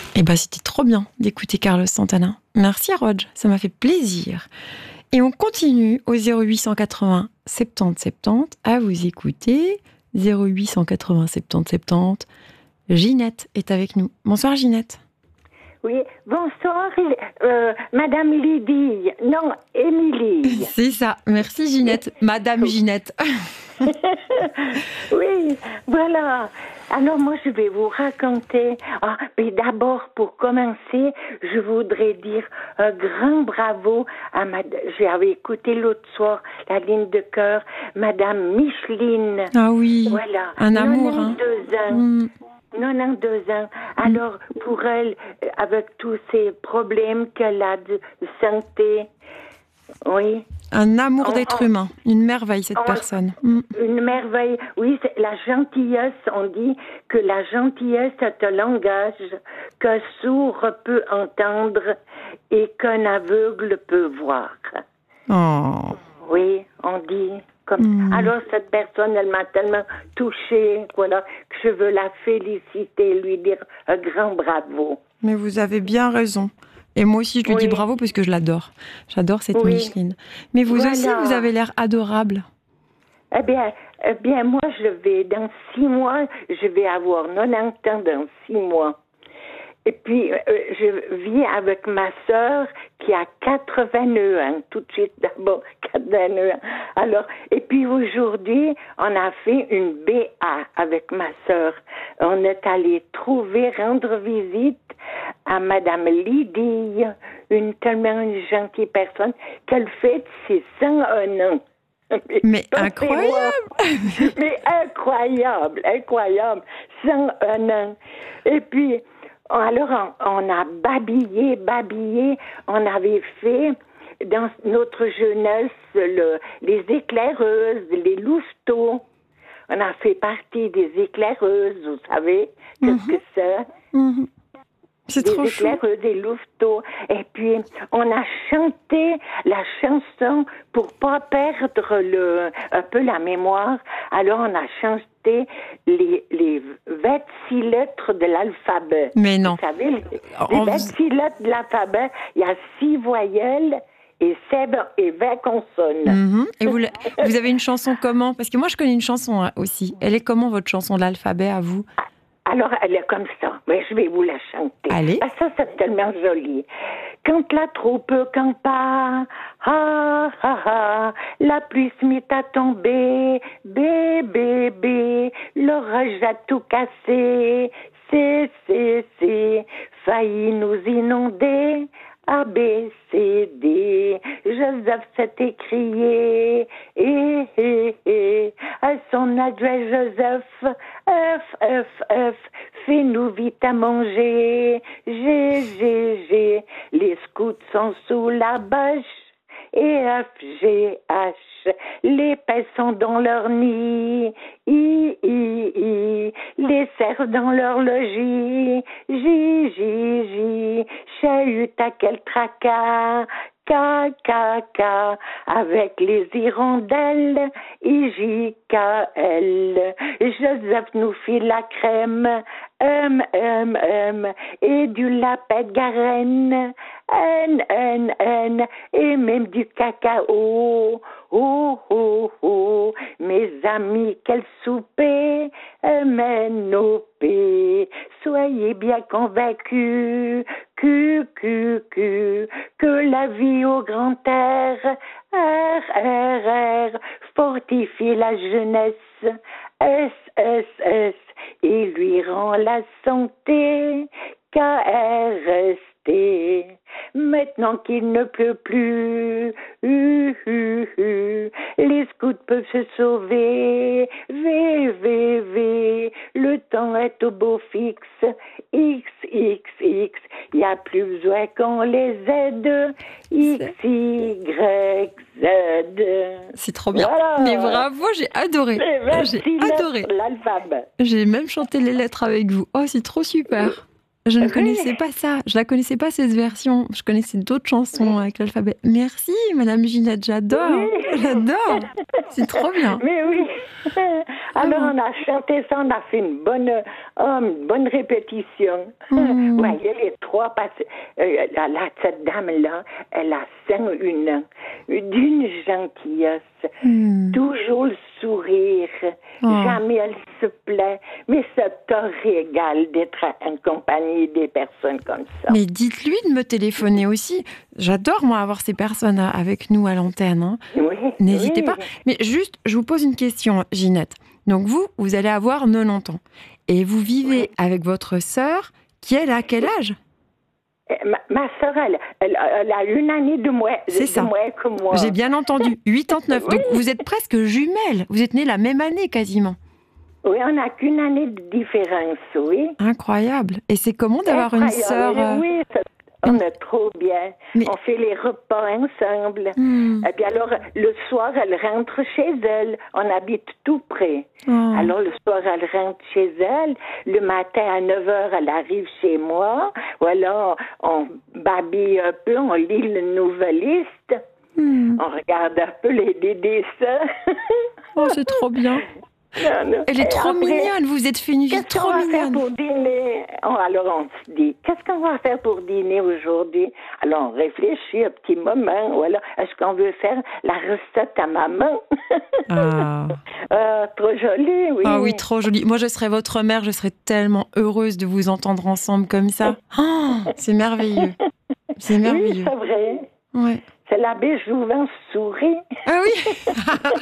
Eh ben, c'était trop bien d'écouter Carlos Santana. Merci, Rog, ça m'a fait plaisir. Et on continue au 0880 70 70 à vous écouter. 0880 70 70. Ginette est avec nous. Bonsoir, Ginette. Oui, bonsoir, Madame Lydie. Non, Émilie. C'est ça. Merci, Ginette. Madame Ginette. Oui, voilà. Alors moi, je vais vous raconter. Mais d'abord, pour commencer, je voudrais dire un grand bravo à j'avais écouté l'autre soir la ligne de cœur, Madame Micheline. Ah oui, voilà. un amour. 92 ans. 92 ans. Alors, pour elle, avec tous ces problèmes qu'elle a de santé, oui. Un amour d'être humain. Une merveille, cette personne. Une merveille. Oui, c'est la gentillesse. On dit que la gentillesse est un langage qu'un sourd peut entendre et qu'un aveugle peut voir. Oh. Oui, on dit comme ça. Alors, cette personne, elle m'a tellement touchée, voilà, que je veux la féliciter, lui dire un grand bravo. Mais vous avez bien raison. Et moi aussi, je lui dis bravo parce que je l'adore. J'adore cette Micheline. Mais vous aussi, vous avez l'air adorable. Eh bien, moi, dans 6 mois, je vais avoir 90 ans dans 6 mois. Et puis, je vis avec ma sœur qui a 81 ans. Tout de suite, d'abord, 81 ans. Alors, et puis aujourd'hui, on a fait une BA avec ma sœur. On est allé rendre visite à Madame Lydie, tellement gentille personne, qu'elle fête ses 101 ans. Mais incroyable! Mais incroyable, 101 ans. Et puis, alors, on a babillé, on avait fait, dans notre jeunesse, les éclaireuses, les louveteaux. On a fait partie des éclaireuses, vous savez, qu'est-ce que c'est? C'est trop chou. Des éclaireuses, des louveteaux. Et puis, on a chanté la chanson pour pas perdre un peu la mémoire. Alors, on a chanté les 26 lettres de l'alphabet. Mais non. Vous savez, les 26 lettres de l'alphabet, il y a 6 voyelles et 20 consonnes. Et vous avez une chanson comment? Parce que moi, je connais une chanson aussi. Elle est comment, votre chanson de l'alphabet, à vous? Alors, elle est comme ça. Mais je vais vous la chanter. Allez. Ça, c'est tellement joli. Quand la troupe campa, la pluie se mit à tomber, bébé, l'orage a tout cassé, failli nous inonder. A, B, C, D, Joseph s'est écrié, à son adresse Joseph, F, fais-nous vite à manger, G, les scouts sont sous la bâche, et F, G, H, les paix sont dans leur nid, I, les cerfs dans leur logis, J, chahut à quel tracas, K, avec les hirondelles, IJKL, Joseph nous fit la crème, et du lapin de Garenne, N, et même du cacao, mes amis, quel souper, MNOP, soyez bien convaincus, que la vie au grand air, R, fortifie la jeunesse, S, et lui rend la santé, KRST. Maintenant qu'il ne pleut plus, les scouts peuvent se sauver, V, le temps est au beau fixe, X, il n'y a plus besoin qu'on les aide, X, Y, Z. C'est trop bien. Voilà. Mais bravo, j'ai adoré. J'ai adoré l'alphabet. J'ai même chanté les lettres avec vous. Oh, c'est trop super. Je ne Oui. connaissais pas ça. Je la connaissais pas, cette version. Je connaissais d'autres chansons avec l'alphabet. Merci, Madame Ginette. J'adore. Oui. J'adore. C'est trop bien. Mais oui. Alors, on a chanté ça, on a fait une bonne répétition. Mmh. Ouais, il y a les trois, parce que cette dame-là, elle a d'une gentillesse, toujours le sourire, jamais elle se plaît, mais ça te régale d'être en compagnie des personnes comme ça. Mais dites-lui de me téléphoner aussi. J'adore, moi, avoir ces personnes avec nous à l'antenne. Hein. Oui. N'hésitez pas. Mais juste, je vous pose une question, Ginette. Donc vous allez avoir 90 ans. Et vous vivez avec votre sœur, qui, elle, a quel âge? Ma sœur, elle a une année de moins, que moi. J'ai bien entendu, 89. Oui. Donc vous êtes presque jumelles. Vous êtes nées la même année, quasiment. Oui, on n'a qu'une année de différence, oui. Incroyable. Et c'est comment d'avoir une sœur... Oui, on est trop bien. Mais... On fait les repas ensemble. Et puis alors, le soir, elle rentre chez elle. On habite tout près. Alors, le soir, elle rentre chez elle. Le matin, à 9h, elle arrive chez moi. Voilà, on babille un peu, on lit le Nouvelliste. On regarde un peu les dessins. Oh, c'est trop bien. Non. Elle est trop mignonne, vous êtes fait une vie trop mignonne. Qu'est-ce qu'on va faire pour dîner? Alors on se dit, qu'est-ce qu'on va faire pour dîner aujourd'hui? Alors on réfléchit un petit moment, voilà. Est-ce qu'on veut faire la recette à maman? Trop jolie, oui. Ah oui, trop jolie. Moi, je serais votre mère, je serais tellement heureuse de vous entendre ensemble comme ça. Oh, c'est merveilleux. C'est merveilleux. Oui, c'est vrai. Ouais. C'est l'abbé Jouvin sourit. Ah oui.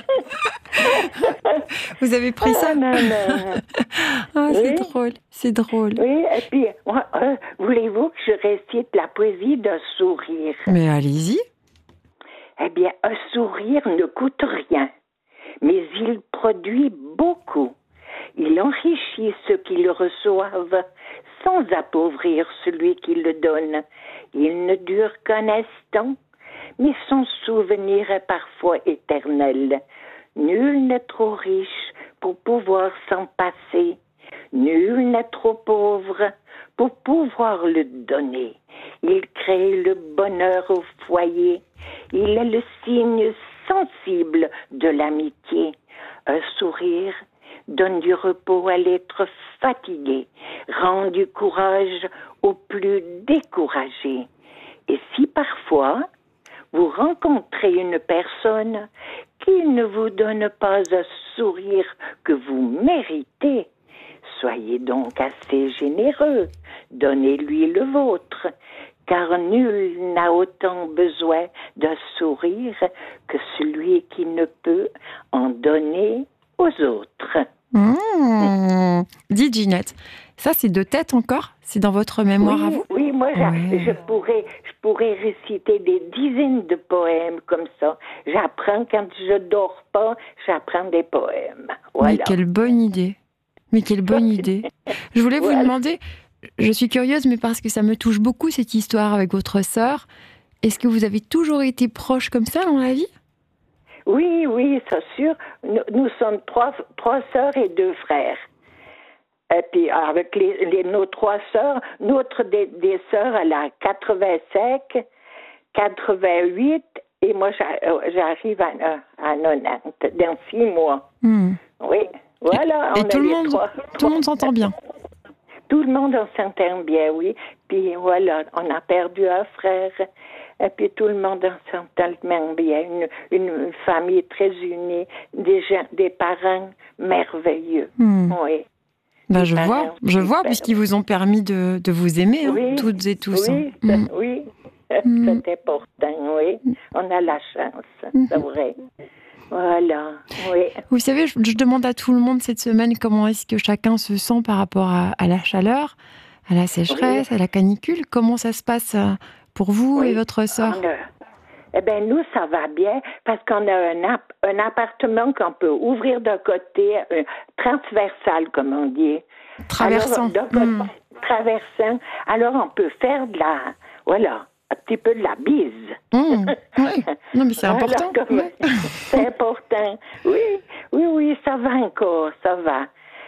Vous avez pris ça? Non. Ah, c'est drôle, c'est drôle. Oui, et puis, voulez-vous que je récite la poésie d'un sourire? Mais allez-y. Eh bien, un sourire ne coûte rien, mais il produit beaucoup. Il enrichit ceux qui le reçoivent sans appauvrir celui qui le donne. Il ne dure qu'un instant, mais son souvenir est parfois éternel. Nul n'est trop riche pour pouvoir s'en passer. Nul n'est trop pauvre pour pouvoir le donner. Il crée le bonheur au foyer. Il est le signe sensible de l'amitié. Un sourire donne du repos à l'être fatigué, rend du courage aux plus découragés. Et si parfois vous rencontrez une personne qui ne vous donne pas un sourire que vous méritez, soyez donc assez généreux, donnez-lui le vôtre, car nul n'a autant besoin d'un sourire que celui qui ne peut en donner aux autres. Dites Ginette, ça c'est de tête encore? C'est dans votre mémoire à vous? Oui, moi je pourrais réciter des dizaines de poèmes comme ça. J'apprends quand je dors pas, j'apprends des poèmes. Voilà. Mais quelle bonne idée! Mais quelle bonne idée! Je voulais vous demander, je suis curieuse, mais parce que ça me touche beaucoup cette histoire avec votre sœur. Est-ce que vous avez toujours été proche comme ça dans la vie? Oui, c'est sûr. Nous sommes trois sœurs et 2 frères. Et puis, avec nos 3 sœurs, notre des sœurs, elle a 85, 88, et moi, j'arrive à 90, dans 6 mois. Oui, voilà. Et tout le monde s'entend bien? Tout le monde s'entend bien, oui. Puis voilà, on a perdu un frère. Et puis tout le monde s'entend tellement bien. Une famille très unie, des parents merveilleux. Oui. Ben, je vois, puisqu'ils vous ont permis de vous aimer, oui, toutes et tous. Oui, c'est important, oui. On a la chance, c'est vrai. Voilà, oui. Vous savez, je demande à tout le monde cette semaine comment est-ce que chacun se sent par rapport à la chaleur, à la sécheresse, à la canicule. Comment ça se passe pour vous et votre sœur? Eh bien, nous, ça va bien parce qu'on a un appartement qu'on peut ouvrir d'un côté, transversal, comme on dit. Traversant. Alors, traversant. Alors, on peut faire un petit peu de la bise. Oui. Non, mais c'est important. C'est important. Oui, ça va encore, ça va.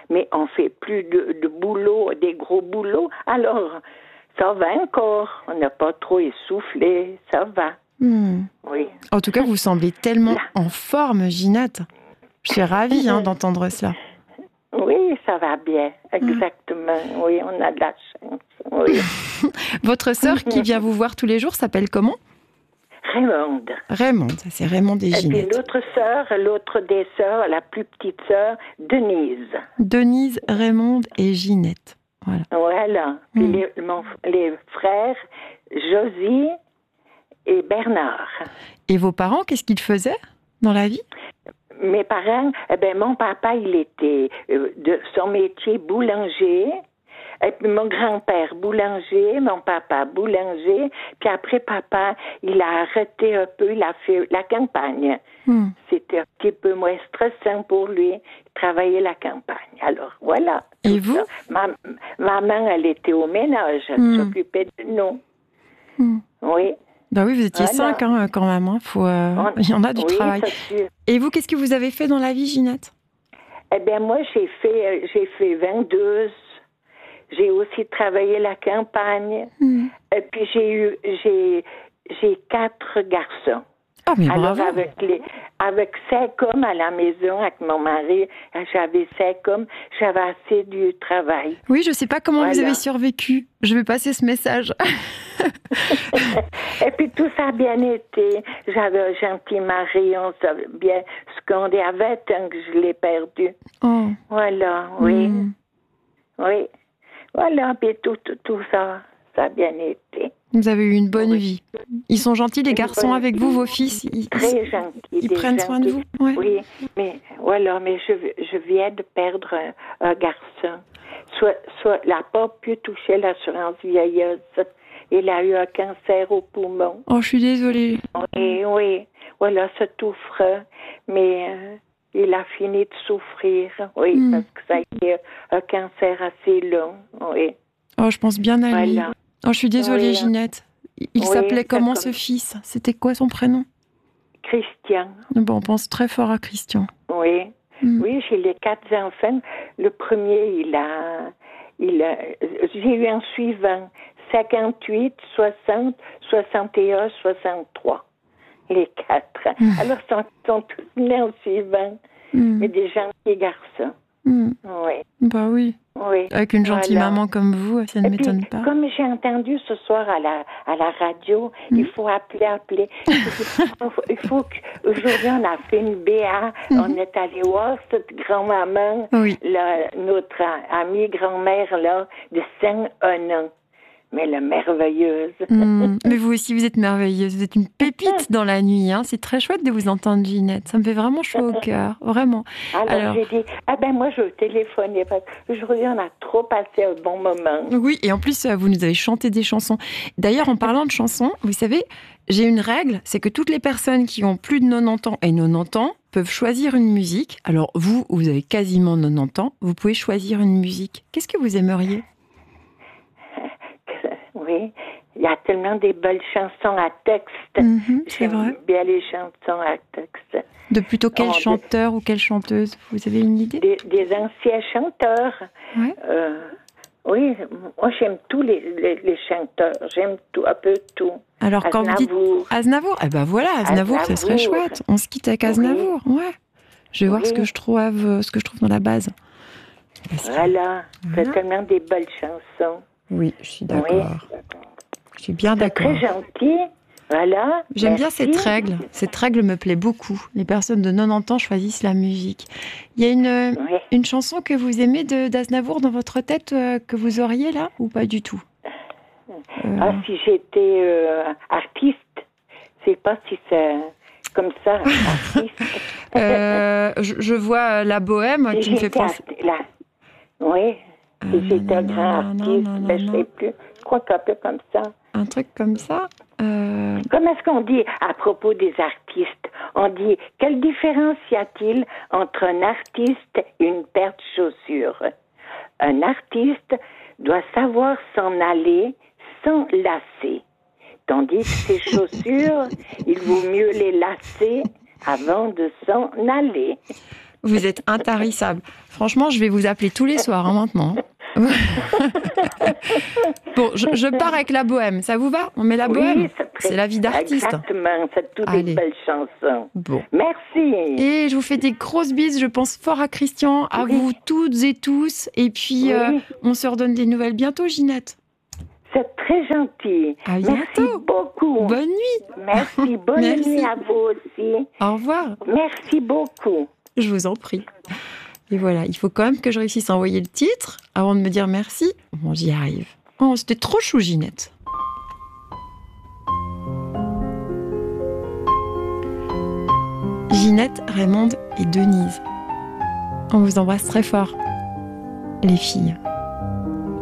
mais on fait plus de boulot, des gros boulots. Alors, ça va encore. On n'a pas trop essoufflé. Ça va. Oui. En tout cas, vous semblez tellement en forme, Ginette. Je suis ravie d'entendre cela. Oui, ça va bien. Exactement. Oui, on a de la chance. Oui. Votre sœur qui vient vous voir tous les jours s'appelle comment? Raymonde. Raymonde, ça c'est Raymonde et Ginette. Et puis l'autre des sœurs, la plus petite sœur, Denise. Denise, Raymonde et Ginette. Voilà. Voilà. Puis les frères, Josie et Bernard. Et vos parents, qu'est-ce qu'ils faisaient dans la vie? Mes parents, mon papa, il était de son métier boulanger. Et puis mon grand-père boulanger, mon papa boulanger. Puis après, papa, il a arrêté un peu, il a fait la campagne. C'était un petit peu moins stressant pour lui, travailler la campagne. Alors, voilà. Et vous? Maman, elle était au ménage, elle s'occupait de nous. Oui. Ben oui, vous étiez 5 quand même. Il y en a du travail. Et vous, qu'est-ce que vous avez fait dans la vie, Ginette? Eh bien, moi, j'ai fait vendeuse. J'ai aussi travaillé la campagne. Et puis, j'ai 4 garçons. Ah, mais alors, bravo. avec 5 hommes à la maison, avec mon mari, j'avais 5 hommes, j'avais assez du travail. Oui, je ne sais pas comment vous avez survécu. Je vais passer ce message. Et puis tout ça a bien été. J'avais un gentil mari, on savait bien secondé à 20 ans que je l'ai perdu. Oh. Voilà, oui. Oui. Voilà, puis tout ça, ça a bien été. Vous avez eu une bonne vie. Ils sont gentils, les garçons, avec vous, vos fils? Très gentils. Ils prennent soin de vous? Ouais. Oui, mais voilà, mais je viens de perdre un garçon. Soit il n'a pas pu toucher l'assurance vieilleuse. Il a eu un cancer au poumon. Oh, je suis désolée. Oui. Voilà, ça souffre. Mais il a fini de souffrir. Oui, parce que ça a été un cancer assez long. Oui. Oh, je pense bien à lui. Voilà. Oh, je suis désolée, Ginette. Il s'appelait comment ce fils? C'était quoi son prénom? Christian. Bon, on pense très fort à Christian. Oui. Oui, j'ai les 4 enfants. Le premier, j'ai eu un suivant. 58, 60, 61, 63. Les 4. Alors, ils sont tous nés en suivant. Mais des gentils garçons. Oui. Bah oui. Oui. Avec une gentille maman comme vous, ça ne m'étonne pas. Comme j'ai entendu ce soir à la radio, il faut appeler. Il faut qu'aujourd'hui, on a fait une BA. On est allé voir cette grand-maman, notre amie grand-mère là, de Saint-Honon. Mais la merveilleuse. Mais vous aussi, vous êtes merveilleuse. Vous êtes une pépite dans la nuit. Hein. C'est très chouette de vous entendre, Ginette. Ça me fait vraiment chaud au cœur. Vraiment. Alors j'ai dit, moi, je veux téléphoner parce qu'aujourd'hui, on a trop passé un bon moment. Oui, et en plus, vous nous avez chanté des chansons. D'ailleurs, en parlant de chansons, vous savez, j'ai une règle, c'est que toutes les personnes qui ont plus de 90 ans et 90 ans peuvent choisir une musique. Alors, vous avez quasiment 90 ans, vous pouvez choisir une musique. Qu'est-ce que vous aimeriez ? Oui, il y a tellement des belles chansons à texte. J'aime bien les chansons à texte. De plutôt quel chanteur ou quelle chanteuse? Vous avez une idée? Des anciens chanteurs. Ouais. Oui, moi j'aime tous les chanteurs. J'aime tout, un peu tout. Alors quand vous dites Aznavour, eh ben voilà, Aznavour, ça serait chouette. On se quitte avec Aznavour. Ouais. Je vais voir ce que je trouve dans la base. Voilà, c'est tellement des belles chansons. Oui, je suis d'accord. Oui. Je suis bien d'accord. Très gentil. Voilà. J'aime bien cette règle. Cette règle me plaît beaucoup. Les personnes de 90 ans choisissent la musique. Il y a une chanson que vous aimez d'Aznavour dans votre tête que vous auriez là ou pas du tout? Si j'étais artiste, je sais pas si c'est comme ça, artiste. Je vois la bohème qui me fait penser. Oui. Si j'étais un grand artiste, je sais plus. Je crois qu'un peu comme ça. Un truc comme ça Comment est-ce qu'on dit à propos des artistes? On dit, quelle différence y a-t-il entre un artiste et une paire de chaussures? Un artiste doit savoir s'en aller sans lasser. Tandis que ses chaussures, il vaut mieux les lasser avant de s'en aller. Vous êtes intarissable. Franchement, je vais vous appeler tous les soirs maintenant. Bon, je pars avec la bohème. Ça vous va? On met la bohème? C'est la vie d'artiste. Exactement, c'est toutes des belles chansons. Bon. Merci. Et je vous fais des grosses bises. Je pense fort à Christian, à vous toutes et tous. Et puis, on se redonne des nouvelles bientôt, Ginette. C'est très gentil. À Merci bientôt. beaucoup. Bonne nuit. Merci. Bonne nuit à vous aussi. Au revoir. Merci beaucoup. Je vous en prie. Et voilà, il faut quand même que je réussisse à envoyer le titre avant de me dire merci. Bon, j'y arrive. Oh, c'était trop chou, Ginette. Ginette, Raymonde et Denise. On vous embrasse très fort, les filles.